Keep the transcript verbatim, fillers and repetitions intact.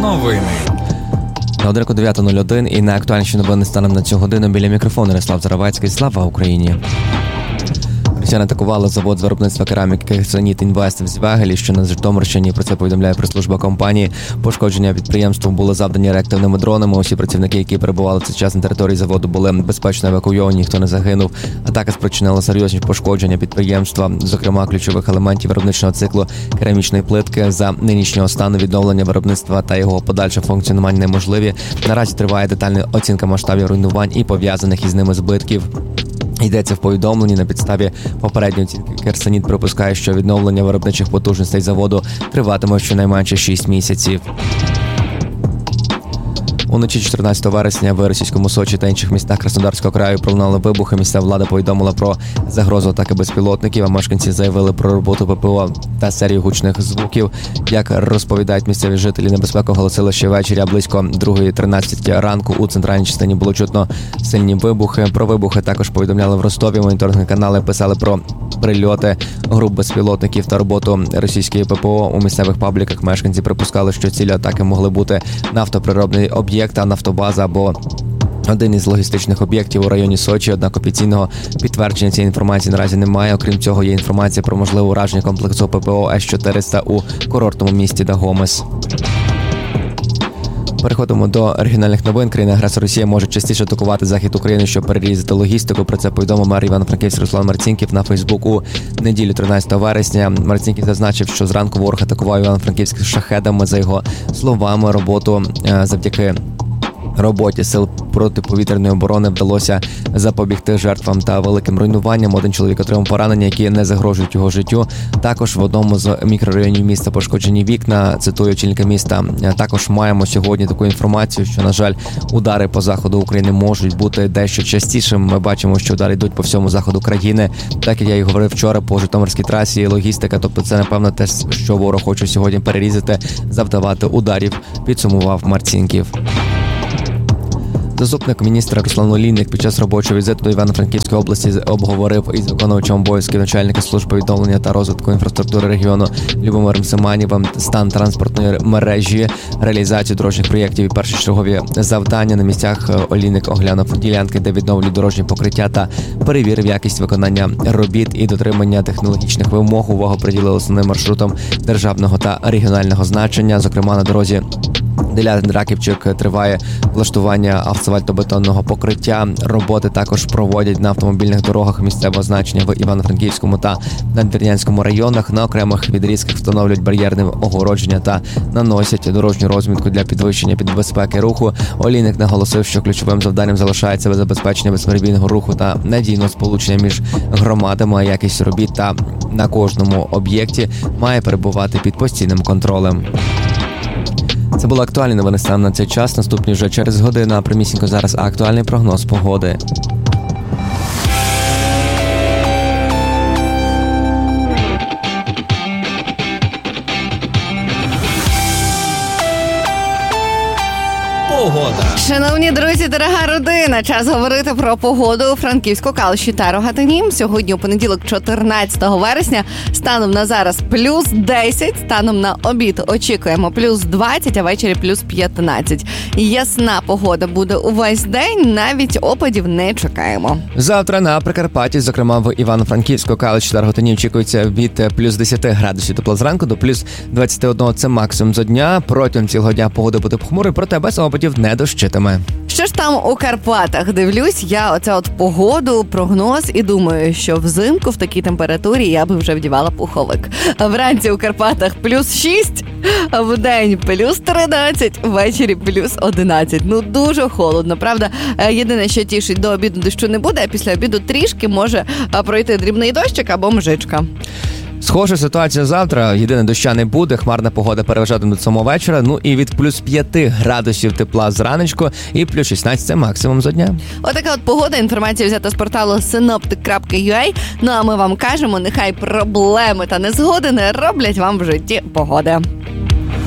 Новини. На годинку дев'ята нуль один і найактуальніші новини станом на цю годину. Біля мікрофону Ярослав Заравецький. Слава Україні! Росіяни атакували завод з виробництва кераміки «Херсоніт Інвест» в Звягелі, що на Житомирщині. Про це повідомляє прес-служба компанії. Пошкодження підприємству були завдані реактивними дронами. Усі працівники, які перебували в цей час на території заводу, були безпечно евакуйовані, ніхто не загинув. Атака спричинила серйозні пошкодження підприємства, зокрема ключових елементів виробничного циклу керамічної плитки. За нинішнього стану відновлення виробництва та його подальше функціонування неможливі. Наразі триває детальна оцінка масштабів руйнувань і пов'язаних із ними збитків. Йдеться в повідомленні на підставі попередньої оцінки. «Херсоніт» припускає, що відновлення виробничих потужностей заводу триватиме щонайменше шість місяців. Уночі чотирнадцятого вересня в російському Сочі та інших містах Краснодарського краю пролунали вибухи. Місцева влада повідомила про загрозу атаки безпілотників, а мешканці заявили про роботу ППО та серію гучних звуків. Як розповідають місцеві жителі, небезпеку оголосили ще ввечері, а близько другої тринадцять ранку у центральній частині було чутно сильні вибухи. Про вибухи також повідомляли в Ростові. Моніторингові канали писали про прильоти груп безпілотників та роботу російської ППО. У місцевих пабліках мешканці припускали, що цілі атаки могли бути нафтоприробний об'єкт, та нафтобаза або один із логістичних об'єктів у районі Сочі. Однак офіційного підтвердження цієї інформації наразі немає. Окрім цього, є інформація про можливе ураження комплексу ППО С чотириста у курортному місті Дагомес. Переходимо до регіональних новин. Країна-агресор Росія може частіше атакувати захід України, щоб перерізати логістику. Про це повідомив мер Івано-Франківська Руслан Марцінків на Фейсбуку неділю тринадцятого вересня. Марцінків зазначив, що зранку ворог атакував Івано-Франківськ шахедами. За його словами, роботу завдяки роботі сил протиповітряної оборони вдалося запобігти жертвам та великим руйнуванням. Один чоловік отримав поранення, які не загрожують його життю. Також в одному з мікрорайонів міста пошкоджені вікна, цитую очільника міста. Також маємо сьогодні таку інформацію, що, на жаль, удари по заходу України можуть бути дещо частішими. Ми бачимо, що удари йдуть по всьому заходу країни. Так, як я і говорив вчора, по Житомирській трасі, логістика. Тобто це, напевно, те, що ворог хоче сьогодні перерізати, завдавати ударів, підсумував Марцінків. Заступник міністра Руслан Олійник під час робочого візиту до Івано-Франківської області обговорив із виконувачем обов'язків начальника служби відновлення та розвитку інфраструктури регіону Любомиром Семенівим стан транспортної мережі, реалізацію дорожніх проєктів і першочергові завдання. На місцях Олійник оглянув ділянки, де відновлюють дорожні покриття, та перевірив якість виконання робіт і дотримання технологічних вимог. Увагу приділили основним маршрутам державного та регіонального значення, зокрема на дорозі Делятин-Раківчик триває влаштування асфальтобетонного покриття. Роботи також проводять на автомобільних дорогах місцевого значення в Івано-Франківському та Надвірнянському районах. На окремих відрізках встановлюють бар'єрне огородження та наносять дорожню розмітку для підвищення безпеки руху. Олійник наголосив, що ключовим завданням залишається забезпечення безперебійного руху та надійного сполучення між громадами, а якість робіт та на кожному об'єкті має перебувати під постійним контролем. Це були актуальні новини станом на цей час. Наступні вже через годину, а примісінько зараз актуальний прогноз погоди. Погода. Шановні друзі, дорога родина, час говорити про погоду у Франківську, Калуші та Рогатині. Сьогодні у понеділок, чотирнадцятого вересня, станом на зараз плюс десять, станом на обід очікуємо плюс двадцять, а ввечері плюс п'ятнадцять. Ясна погода буде увесь день, навіть опадів не чекаємо. Завтра на Прикарпатті, зокрема в Івано-Франківську, Калуші та Рогатині, очікується від плюс десять градусів тепла зранку до плюс двадцять один, це максимум за дня. Протягом цілого дня погода буде похмурою, проте без опадів не дощитиме. Що ж там у Карпатах? Дивлюсь я оця от погоду, прогноз і думаю, що взимку в такій температурі я би вже вдівала пуховик. Вранці у Карпатах плюс шість, а вдень плюс тринадцять, ввечері плюс одинадцять. Ну, дуже холодно, правда? Єдине, що тішить, до обіду дощу не буде, а після обіду трішки може пройти дрібний дощик або мжичка. Схожа ситуація завтра. Єдине, доща не буде, хмарна погода переважатиме до самого вечора. Ну і від плюс п'яти градусів тепла зранечку і плюс шістнадцять – це максимум за дня. Отака от погода. Інформація взята з порталу синоптик крапка ю а. Ну а ми вам кажемо, нехай проблеми та незгоди не роблять вам в житті погоди.